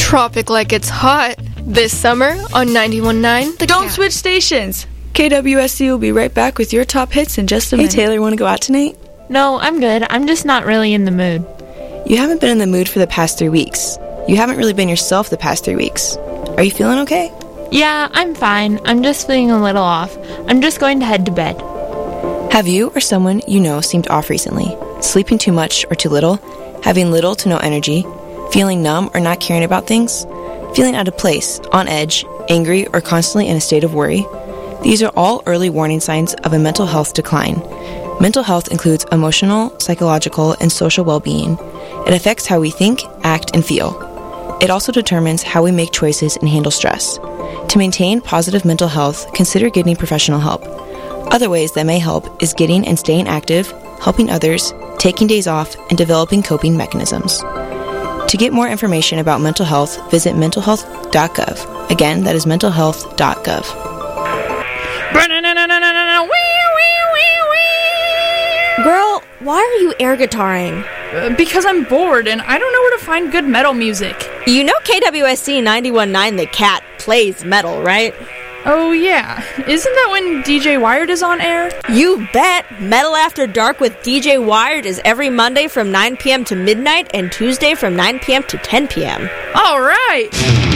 Tropic like it's hot. This summer on 91.9 The Don't Cat. switch stations. KWSC will be right back with your top hits in just a minute. Hey, Taylor, want to go out tonight? No, I'm good. I'm just not really in the mood. You haven't been in the mood for the past 3 weeks. You haven't really been yourself the past 3 weeks. Are you feeling okay? Yeah, I'm fine. I'm just feeling a little off. I'm just going to head to bed. Have you or someone you know seemed off recently? Sleeping too much or too little? Having little to no energy? Feeling numb or not caring about things? Feeling out of place, on edge, angry, or constantly in a state of worry? These are all early warning signs of a mental health decline. Mental health includes emotional, psychological, and social well-being. It affects how we think, act, and feel. It also determines how we make choices and handle stress. To maintain positive mental health, consider getting professional help. Other ways that may help is getting and staying active, helping others, taking days off, and developing coping mechanisms. To get more information about mental health, visit mentalhealth.gov. Again, that is mentalhealth.gov. Girl, why are you air guitaring? Because I'm bored and I don't know where to find good metal music. You know KWSC 91.9 The Cat plays metal, right? Oh yeah, isn't that when DJ Wired is on air? You bet! Metal After Dark with DJ Wired is every Monday from 9 p.m. to midnight and Tuesday from 9 p.m. to 10 p.m. Alright!